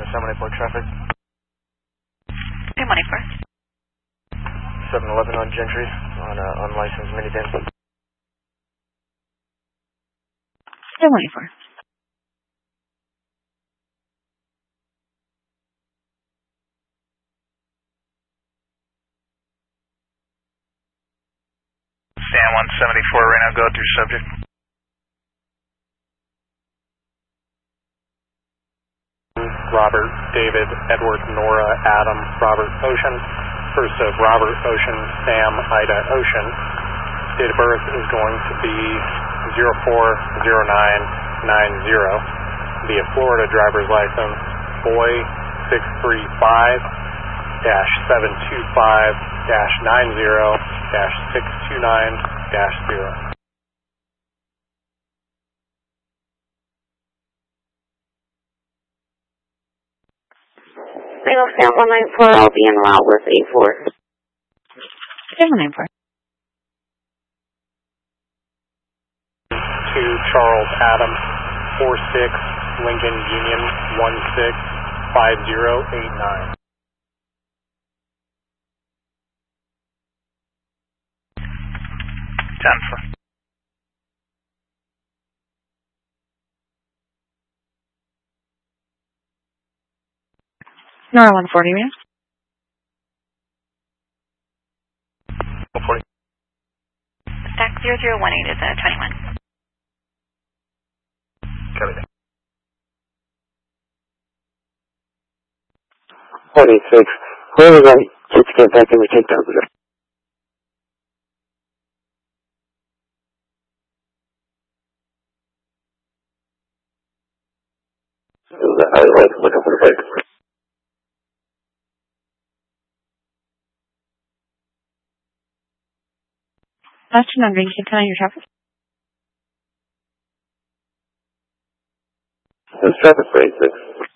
714 traffic. 214. 711 on Gentry on unlicensed minivan. 214. San 174 right now, go through subject. Robert, David, Edward, Nora, Adam, Robert, Ocean. First of Robert, Ocean, Sam, Ida, Ocean. Date of birth is going to be 040990. Via Florida driver's license, boy 635-725-90-629-0. Single Sam 194, I'll be en route with A4. 794. To Charles Adam, 46 Lincoln Union 165089. 10-4. Nora 140, ma'am. 140. Stack 0018 is a 21. Copy that. 46. Whoever's right, just get back and we take down the looking for the break. Question on Green, can I your traffic? There's traffic for 86.